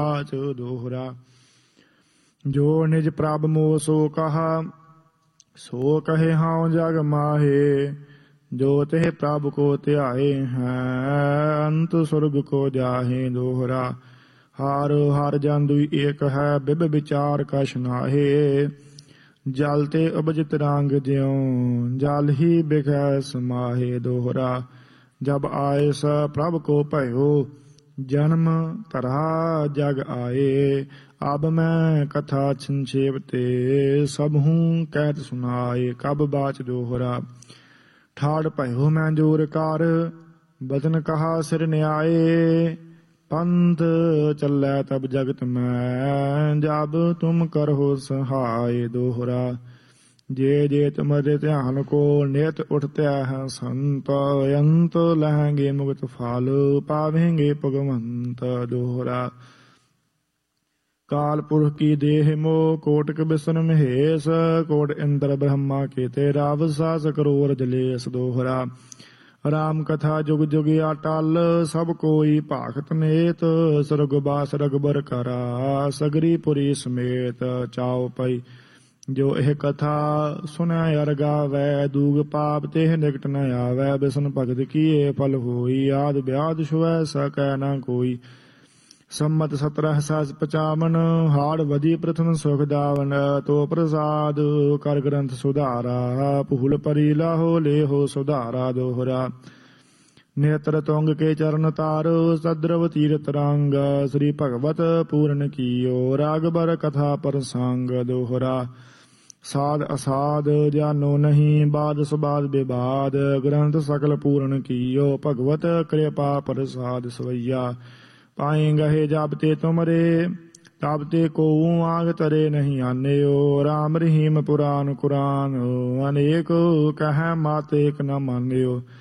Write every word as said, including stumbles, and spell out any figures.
बाच दोहरा। जो निज प्रभ मोह सो कहा, सो कहे हाउ जग माहे। जो तेह प्रभ को ध्याए हैं, अंत स्वर्ग को जाहे दोहरा। हार हर जन दुई एक है, बिब विचार कछ नाहे। जल ते उपजित रंग ज्यों, जल ही बिखै समाहे दोहरा। जब आए स प्रभ को भयो, जन्म तरा जग आए। अब मैं कथा संक्षेप ते, सब हूँ कहत सुनाए। कब बाच दोहरा। ठाड़ भयो मैं जोर कर, बचन कहा सिर न्याये। पंथ चलै तब जगत में, जब तुम करहो सहाय दोहरा। जे जे तुम्हारे ध्यान को, नित उठते हैं संत। अंत लहेंगे मुक्त फल, पावेंगे भगवंत दोहरा। काल पुरख की देह मोह, कोटक बिसन महेश। कोट इंद्र ब्रह्मा के तेरा, सास करोड़ जलेस दोहरा। राम कथा जुग जुग अटल, सब कोई भाखत नेत। स्वर्ग बास रघुबर करा, सगरी पुरी समेत चाओ पई। जो एह कथा सुनै अर गावै, दूग पाप तेह निकट न आवै। बिसन भगत किए फल होई, आद ब्याद छुऐ सकै न कोई। सम्मत सत्रह सस पचावन, हाड़ वधी प्रथम सुख दावन। तो प्रसाद कर ग्रंथ सुधारा, भूल परी लाहो लेहो सुधारा दोहरा। नेत्र तुंग के चरण तार, सद्रव तीरथ रंग। श्री भगवत पूरन कियो, रागबर कथा प्रसंग दोहरा। साध असाध जानो नहीं, बाद सुबाद विवाद। ग्रंथ सकल पूर्ण कियो, भगवत कृपा प्रसाद सवैया। पाए गहे जब ते तुमरे, तब ते को आग तरे नहीं आन्यो। राम रहीम पुराण कुरान, अनेक कह मात एक न मान्यो।